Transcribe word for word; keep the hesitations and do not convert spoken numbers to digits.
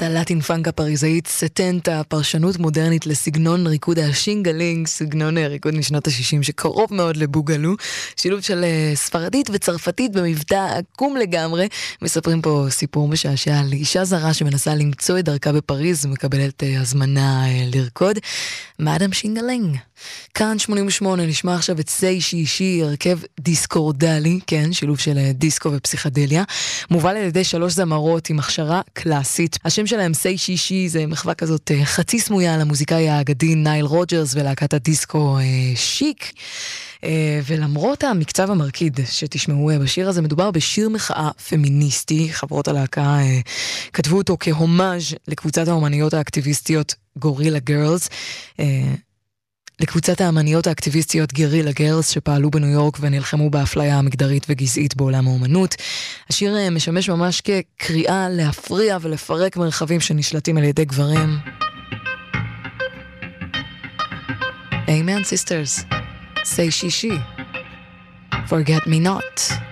הלטין פאנק הפריזאית סטנטה, פרשנות מודרנית לסגנון ריקוד השינגלינג, סגנון ריקוד משנות ה-שישים שקרוב מאוד לבוגלו, שילוב של ספרדית וצרפתית במבטא עקום לגמרי. מספרים פה סיפור משעשע על אישה זרה שמנסה למצוא את דרכה בפריז ומקבלת הזמנה לרקוד. מאדם שינגלינג. כאן שמונים ושמונה, נשמע עכשיו את סי שישי, הרכב דיסקורדלי, כן, שילוב של דיסקו ופסיכדליה, מובל על ידי שלוש זמרות עם הכשרה קלאסית. השם שלהם סי שישי, זה מחווה כזאת חצי סמויה על המוזיקאי האגדי נייל רוג'רס ולהקת הדיסקו שיק. ולמרות המקצב המרקיד שתשמעו בשיר הזה, מדובר בשיר מחאה פמיניסטי. חברות הלהקה כתבו אותו כהומאז' לקבוצת האומניות האקטיביסטיות גורילה גרלס, לקבוצת האמניות האקטיביסטיות גרילה גרלס שפעלו בניו יורק ונלחמו באפליה המגדרית וגזעית בעולם האומנות. השיר משמש ממש כקריאה להפריע ולפרק מרחבים שנשלטים על ידי גברים. Amen sisters, say shishi, forget me not.